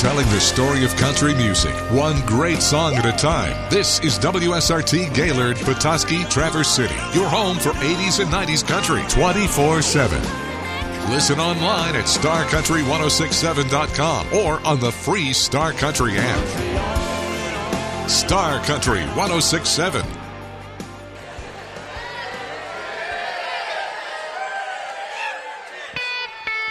telling the story of country music, one great song at a time. This is WSRT Gaylord, Petoskey, Traverse City, your home for 80s and 90s country 24/7. Listen online at starcountry1067.com or on the free Star Country app. Star Country 1067.